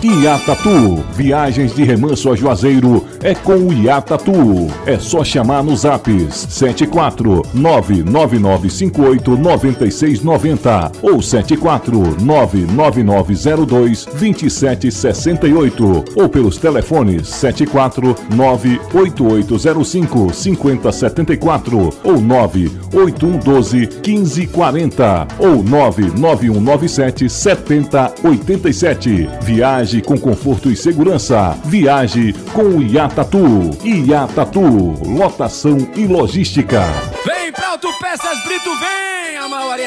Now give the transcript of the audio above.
Iatatu, viagens de remanso a Juazeiro é com o Iatatu. É só chamar nos zaps 74999589690 ou 74999022768 ou pelos telefones 74988055074 ou 981121540 ou 991977087. Viaje com conforto e segurança. Viaje com o Iatatu. Iatatu, lotação e logística. Vem pra Autopeças Brito, vem, a maior